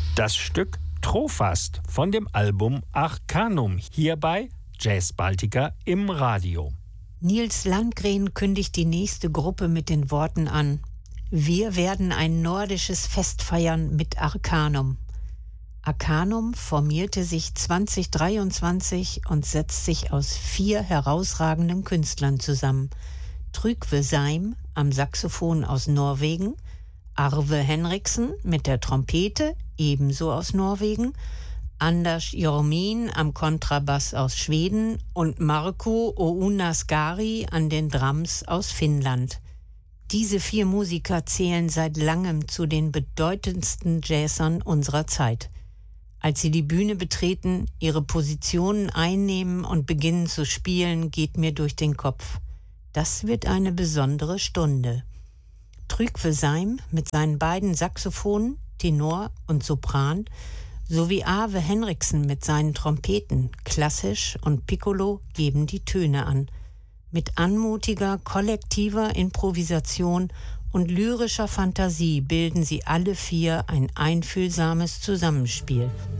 Das Stück Trofast von dem Album Arcanum, hier bei Jazz Baltica im Radio. Nils Landgren kündigt die nächste Gruppe mit den Worten an: Wir werden ein nordisches Fest feiern mit Arcanum. Arcanum formierte sich 2023 und setzt sich aus 4 herausragenden Künstlern zusammen. Trygve Seim am Saxophon aus Norwegen, Arve Henriksen mit der Trompete, ebenso aus Norwegen, Anders Jormin am Kontrabass aus Schweden und Markku Ounasgari an den Drums aus Finnland. Diese 4 Musiker zählen seit langem zu den bedeutendsten Jazzern unserer Zeit. Als sie die Bühne betreten, ihre Positionen einnehmen und beginnen zu spielen, geht mir durch den Kopf: Das wird eine besondere Stunde. Trygve Seim mit seinen beiden Saxophonen, Tenor und Sopran, sowie Arve Henriksen mit seinen Trompeten, klassisch und Piccolo, geben die Töne an. Mit anmutiger, kollektiver Improvisation und lyrischer Fantasie bilden sie alle 4 ein einfühlsames Zusammenspiel.